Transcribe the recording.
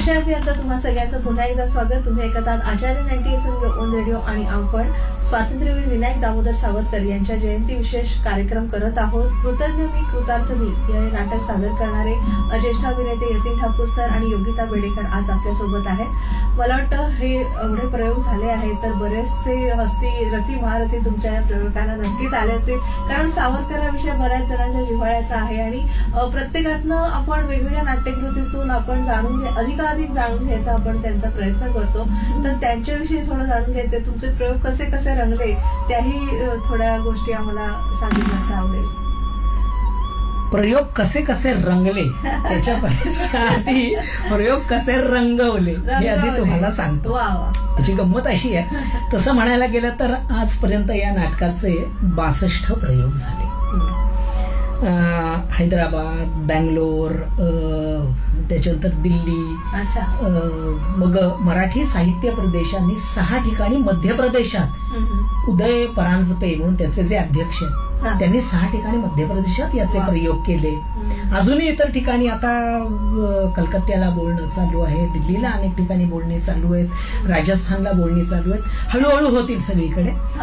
विषयापर्यंत तुम्हा सगळ्यांचं पुन्हा एकदा स्वागत. तुम्ही ऐकत आहात आचार्य 90 FM ऑन रेडिओ आणि आपण स्वातंत्र्यवीर विनायक दामोदर सावरकर यांच्या जयंती विशेष कार्यक्रम करत आहोत. कृतज्ञ मी कृतार्थ मी हे नाटक सादर करणारे ज्येष्ठ अभिनेते यतीन ठाकूर सर आणि योगिता बेडेकर आज आपल्यासोबत आहेत. मला वाटतं हे एवढे प्रयोग झाले आहेत तर बरेचसे हस्ती रथी महारथी तुमच्या या प्रयोगांना नक्कीच आले असतील, कारण सावरकर हा विषय बऱ्याच जणांच्या जिव्हाळ्याचा आहे आणि प्रत्येकातनं आपण वेगवेगळ्या नाट्यकृतीतून आपण अधिकाधिक जाणून घ्यायचा आपण त्यांचा प्रयत्न करतो. तर त्यांच्याविषयी थोडं जाणून घ्यायचंय. तुमचे प्रयोग कसे कसे रंगले त्याही थोड्या गोष्टी आम्हाला सांगितलं आवडेल. प्रयोग कसे कसे रंगले त्याच्यापेक्षा आधी प्रयोग कसे रंगवले हे आधी तुम्हाला सांगतो. त्याची गंमत अशी आहे, तसं म्हणायला गेलं तर आजपर्यंत या नाटकाचे 62 प्रयोग झाले. हैदराबाद, बँगलोर, त्याच्यानंतर दिल्ली, मग मराठी साहित्य प्रदेशांनी 6 ठिकाणी, मध्य प्रदेशात उदय परांजपे म्हणून त्याचे जे अध्यक्ष आहेत त्यांनी 6 ठिकाणी मध्य प्रदेशात याचे प्रयोग केले. अजूनही इतर ठिकाणी आता कलकत्त्याला बोलणं चालू आहे, दिल्लीला अनेक ठिकाणी बोलणी चालू आहेत, राजस्थानला बोलणी चालू आहेत, हळूहळू होतील सगळीकडे.